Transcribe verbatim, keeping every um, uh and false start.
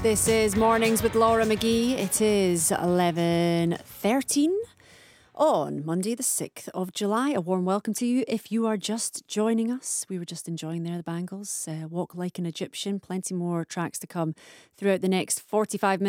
This is Mornings with Laura McGee. It is eleven thirteen on Monday the sixth of July. A warm welcome to you if you are just joining us. We were just enjoying there the Bangles, uh, Walk Like an Egyptian. Plenty more tracks to come throughout the next forty-five minutes.